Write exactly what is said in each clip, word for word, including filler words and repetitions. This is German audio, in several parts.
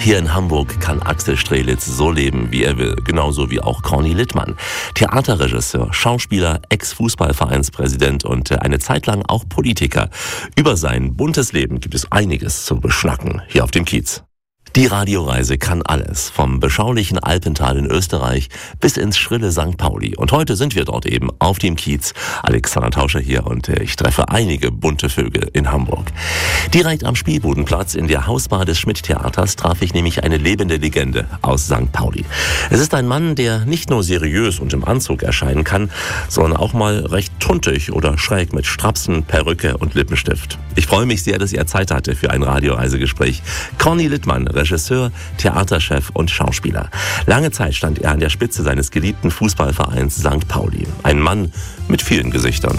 Hier in Hamburg kann Axel Strelitz so leben, wie er will, genauso wie auch Corny Littmann. Theaterregisseur, Schauspieler, Ex-Fußballvereinspräsident und eine Zeit lang auch Politiker. Über sein buntes Leben gibt es einiges zu beschnacken hier auf dem Kiez. Die Radioreise kann alles, vom beschaulichen Alpental in Österreich bis ins schrille Sankt Pauli. Und heute sind wir dort eben auf dem Kiez. Alexander Tauscher hier und ich treffe einige bunte Vögel in Hamburg. Direkt am Spielbudenplatz in der Hausbar des Schmidt-Theaters traf ich nämlich eine lebende Legende aus Sankt Pauli. Es ist ein Mann, der nicht nur seriös und im Anzug erscheinen kann, sondern auch mal recht tuntig oder schräg mit Strapsen, Perücke und Lippenstift. Ich freue mich sehr, dass er Zeit hatte für ein Radioreisegespräch. Corny Littmann, Regisseur, Theaterchef und Schauspieler. Lange Zeit stand er an der Spitze seines geliebten Fußballvereins Sankt Pauli. Ein Mann mit vielen Gesichtern.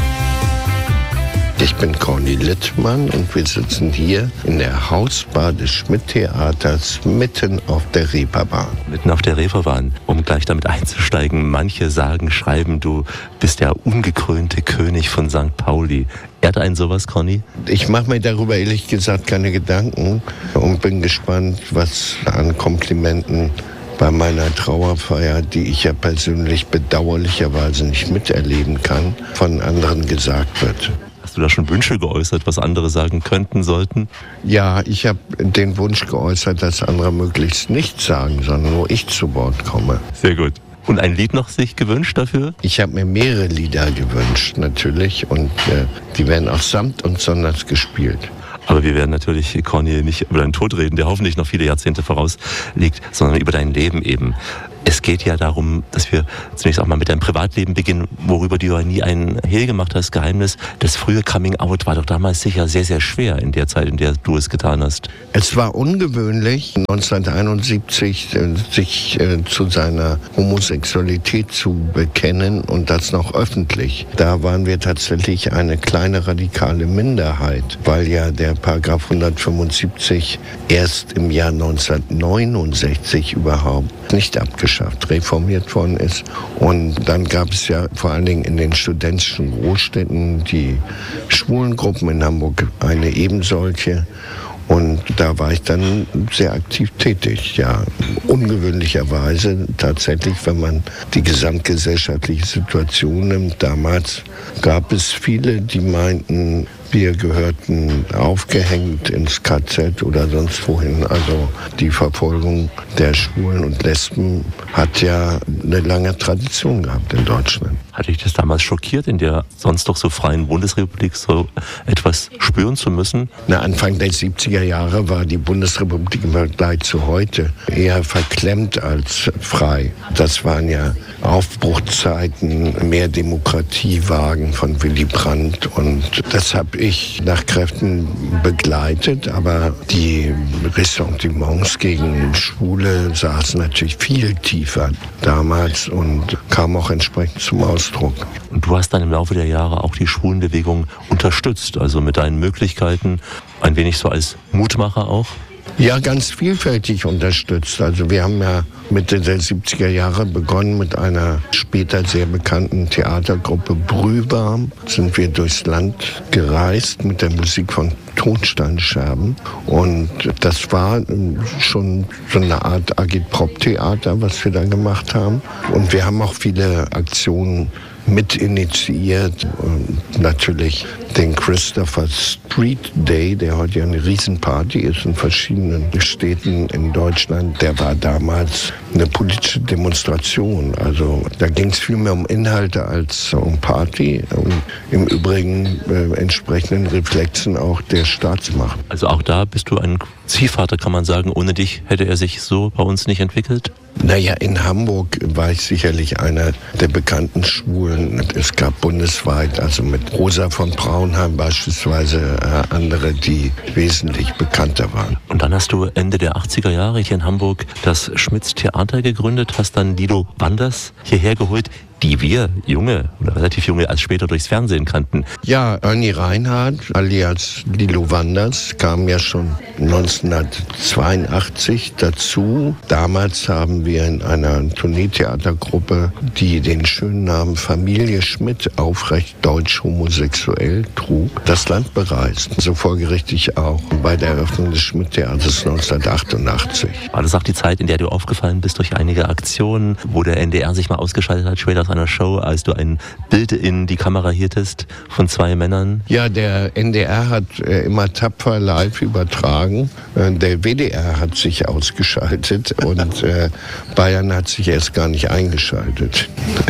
Ich bin Corny Littmann und wir sitzen hier in der Hausbar des Schmidt-Theaters mitten auf der Reeperbahn. Mitten auf der Reeperbahn, um gleich damit einzusteigen. Manche sagen, schreiben, du bist der ungekrönte König von Sankt Pauli. Ehrt einen sowas, Corny? Ich mache mir darüber ehrlich gesagt keine Gedanken und bin gespannt, was an Komplimenten bei meiner Trauerfeier, die ich ja persönlich bedauerlicherweise nicht miterleben kann, von anderen gesagt wird. Hast du da schon Wünsche geäußert, was andere sagen könnten, sollten? Ja, ich habe den Wunsch geäußert, dass andere möglichst nichts sagen, sondern nur ich zu Wort komme. Sehr gut. Und ein Lied noch sich gewünscht dafür? Ich habe mir mehrere Lieder gewünscht, natürlich. Und äh, die werden auch samt und sonders gespielt. Aber wir werden natürlich, Corny, nicht über deinen Tod reden, der hoffentlich noch viele Jahrzehnte voraus liegt, sondern über dein Leben eben. Es geht ja darum, dass wir zunächst auch mal mit deinem Privatleben beginnen, worüber du ja nie ein Hehl gemacht hast. Geheimnis, das frühe Coming-out war doch damals sicher sehr, sehr schwer in der Zeit, in der du es getan hast. Es war ungewöhnlich, neunzehnhunderteinundsiebzig äh, sich äh, zu seiner Homosexualität zu bekennen und das noch öffentlich. Da waren wir tatsächlich eine kleine radikale Minderheit, weil ja der Paragraph hundertfünfundsiebzig erst im Jahr neunzehnhundertneunundsechzig überhaupt nicht abgeschafft, reformiert worden ist. Und dann gab es ja vor allen Dingen in den studentischen Großstädten die Schwulengruppen, in Hamburg eine ebensolche. Und da war ich dann sehr aktiv tätig, ja. Ungewöhnlicherweise tatsächlich, wenn man die gesamtgesellschaftliche Situation nimmt. Damals gab es viele, die meinten, wir gehörten aufgehängt ins K Z oder sonst wohin. Also die Verfolgung der Schwulen und Lesben hat ja eine lange Tradition gehabt in Deutschland. Hatte dich das damals schockiert, in der sonst doch so freien Bundesrepublik so etwas spüren zu müssen? Na, Anfang der siebziger Jahre war die Bundesrepublik im Vergleich zu heute eher verklemmt als frei. Das waren ja Aufbruchzeiten, mehr Demokratiewagen von Willy Brandt und das habe ich nach Kräften begleitet, aber die Ressentiments gegen Schwule saßen natürlich viel tiefer damals und kamen auch entsprechend zum Ausdruck. Und du hast dann im Laufe der Jahre auch die Schwulenbewegung unterstützt, also mit deinen Möglichkeiten, ein wenig so als Mutmacher auch? Ja, ganz vielfältig unterstützt. Also wir haben ja Mitte der siebziger Jahre begonnen mit einer später sehr bekannten Theatergruppe Brühwarm. Sind wir durchs Land gereist mit der Musik von Tonsteinscherben. Und das war schon so eine Art Agitprop-Theater, was wir da gemacht haben. Und wir haben auch viele Aktionen mit initiiert und natürlich den Christopher Street Day, der heute ja eine Riesenparty ist in verschiedenen Städten in Deutschland, der war damals eine politische Demonstration. Also da ging es viel mehr um Inhalte als um Party und im Übrigen äh, entsprechenden Reflexen auch der Staatsmacht. Also auch da bist du ein Ziehvater, kann man sagen. Ohne dich hätte er sich so bei uns nicht entwickelt? Naja, in Hamburg war ich sicherlich einer der bekannten Schwulen. Es gab bundesweit, also mit Rosa von Braunheim beispielsweise, äh, andere, die wesentlich bekannter waren. Und dann hast du Ende der achtziger Jahre hier in Hamburg das Schmidt-Theater gegründet, hast dann Lido Wanders hierher geholt. die wir, junge oder relativ junge, als später durchs Fernsehen kannten. Ja, Ernie Reinhardt, alias Lilo Wanders, kam ja schon neunzehnhundertzweiundachtzig dazu. Damals haben wir in einer Tourneetheatergruppe, die den schönen Namen Familie Schmidt aufrecht deutsch homosexuell trug, das Land bereist. So folgerichtig auch bei der Eröffnung des Schmidt-Theaters neunzehnhundertachtundachtzig. War das auch die Zeit, in der du aufgefallen bist durch einige Aktionen, wo der N D R sich mal ausgeschaltet hat, später aus einer Show, als du ein Bild in die Kamera hieltest von zwei Männern? Ja, der N D R hat äh, immer tapfer live übertragen. Äh, der W D R hat sich ausgeschaltet und äh, Bayern hat sich erst gar nicht eingeschaltet.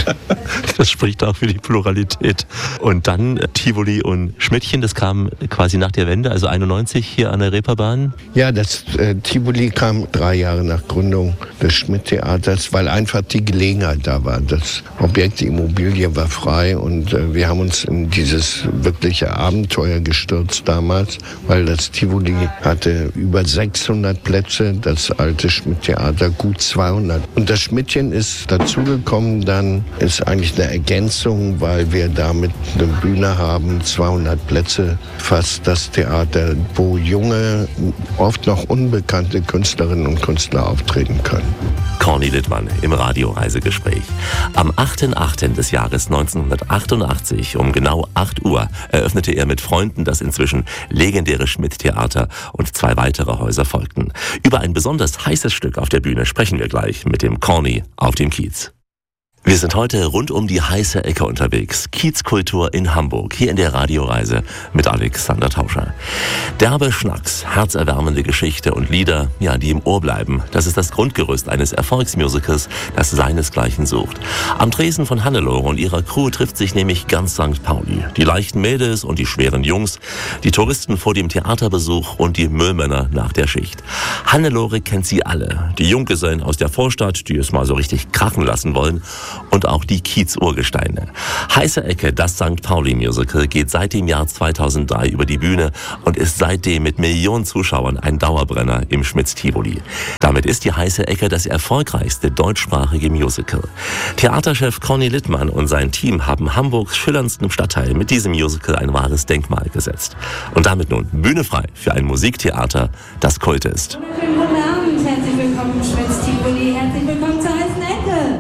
Das spricht auch für die Pluralität. Und dann äh, Tivoli und Schmidtchen, das kam quasi nach der Wende, also einundneunzig hier an der Reeperbahn. Ja, das äh, Tivoli kam drei Jahre nach Gründung des Schmidt-Theaters, weil einfach die Gelegenheit da war. Das Objekt, die Immobilie war frei und äh, wir haben uns in dieses wirkliche Abenteuer gestürzt damals, weil das Tivoli hatte über sechshundert Plätze, das alte Schmidt-Theater gut zweihundert. Und das Schmidtchen ist dazugekommen, dann ist eigentlich eine Ergänzung, weil wir damit eine Bühne haben, zweihundert Plätze, fast das Theater, wo junge, oft noch unbekannte Künstlerinnen und Künstler auftreten können. Corny Littmann im Radioreisegespräch. Am achten achten des Jahres neunzehnhundertachtundachtzig um genau acht Uhr eröffnete er mit Freunden das inzwischen legendäre Schmidt-Theater und zwei weitere Häuser folgten. Über ein besonders heißes Stück auf der Bühne sprechen wir gleich mit dem Corny auf dem Kiez. Wir sind heute rund um die heiße Ecke unterwegs. Kiezkultur in Hamburg, hier in der Radioreise mit Alexander Tauscher. Derbe Schnacks, herzerwärmende Geschichte und Lieder, ja, die im Ohr bleiben. Das ist das Grundgerüst eines Erfolgsmusicals, das seinesgleichen sucht. Am Tresen von Hannelore und ihrer Crew trifft sich nämlich ganz Sankt Pauli. Die leichten Mädels und die schweren Jungs, die Touristen vor dem Theaterbesuch und die Müllmänner nach der Schicht. Hannelore kennt sie alle. Die Junggesellen aus der Vorstadt, die es mal so richtig krachen lassen wollen, und auch die Kiez-Urgesteine. Heiße Ecke, das Sankt Pauli-Musical, geht seit dem Jahr zweitausenddrei über die Bühne und ist seitdem mit Millionen Zuschauern ein Dauerbrenner im Schmitz-Tivoli. Damit ist die Heiße Ecke das erfolgreichste deutschsprachige Musical. Theaterchef Corny Littmann und sein Team haben Hamburgs schillerndsten Stadtteil mit diesem Musical ein wahres Denkmal gesetzt. Und damit nun Bühne frei für ein Musiktheater, das Kult ist. Guten Abend, herzlich willkommen im Schmitz-Tivoli, herzlich willkommen zur Heißen Ecke.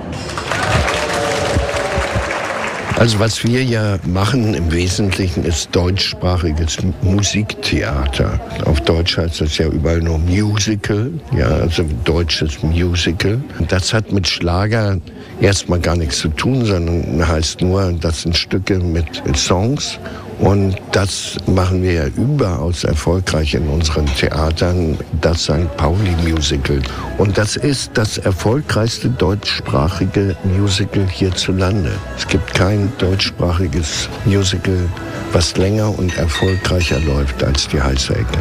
Also was wir ja machen im Wesentlichen ist deutschsprachiges Musiktheater. Auf Deutsch heißt das ja überall nur Musical, ja, also deutsches Musical. Das hat mit Schlager erstmal gar nichts zu tun, sondern heißt nur, das sind Stücke mit Songs. Und das machen wir ja überaus erfolgreich in unseren Theatern, das Sankt Pauli Musical. Und das ist das erfolgreichste deutschsprachige Musical hierzulande. Es gibt kein deutschsprachiges Musical, was länger und erfolgreicher läuft als die Heiße Ecke.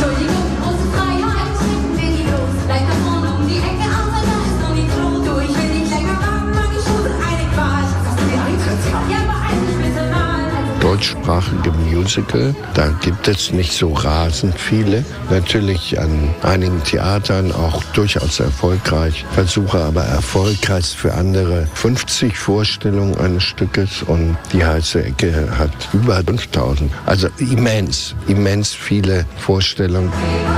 Deutschsprachige Musical, da gibt es nicht so rasend viele. Natürlich an einigen Theatern auch durchaus erfolgreich. Versuche aber erfolgreich für andere fünfzig Vorstellungen eines Stückes und die Heiße Ecke hat über fünftausend. Also immens, immens viele Vorstellungen.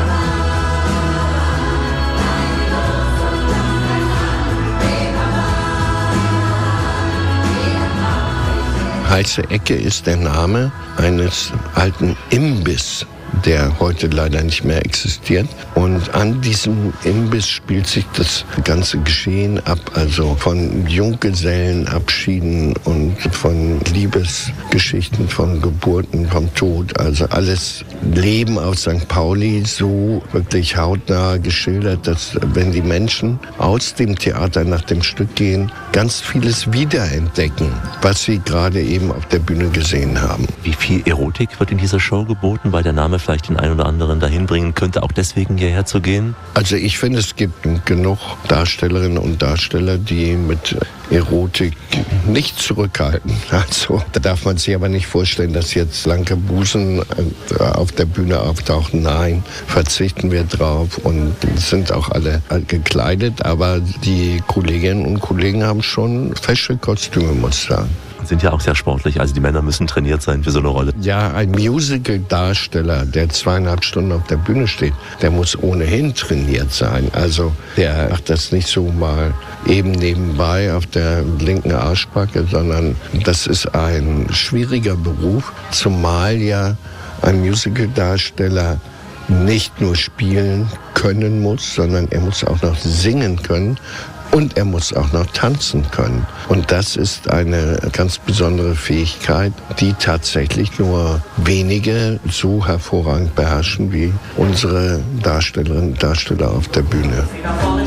Heiße Ecke ist der Name eines alten Imbiss, der heute leider nicht mehr existiert. Und an diesem Imbiss spielt sich das ganze Geschehen ab, also von Junggesellenabschieden und von Liebesgeschichten, von Geburten, vom Tod, also alles Leben auf Sankt Pauli so wirklich hautnah geschildert, dass wenn die Menschen aus dem Theater nach dem Stück gehen, ganz vieles wiederentdecken, was sie gerade eben auf der Bühne gesehen haben. Wie viel Erotik wird in dieser Show geboten, weil der Name vielleicht vielleicht den einen oder anderen dahin bringen könnte, auch deswegen hierher zu gehen? Also ich finde, es gibt genug Darstellerinnen und Darsteller, die mit Erotik nicht zurückhalten. Also da darf man sich aber nicht vorstellen, dass jetzt blanke Busen auf der Bühne auftauchen. Nein, verzichten wir drauf und sind auch alle gekleidet. Aber die Kolleginnen und Kollegen haben schon feste Kostüme, muss ich sagen. Sind ja auch sehr sportlich, also die Männer müssen trainiert sein für so eine Rolle. Ja, ein Musical-Darsteller, der zweieinhalb Stunden auf der Bühne steht, der muss ohnehin trainiert sein. Also der macht das nicht so mal eben nebenbei auf der linken Arschbacke, sondern das ist ein schwieriger Beruf, zumal ja ein Musical-Darsteller nicht nur spielen können muss, sondern er muss auch noch singen können. Und er muss auch noch tanzen können. Und das ist eine ganz besondere Fähigkeit, die tatsächlich nur wenige so hervorragend beherrschen wie unsere Darstellerinnen und Darsteller auf der Bühne.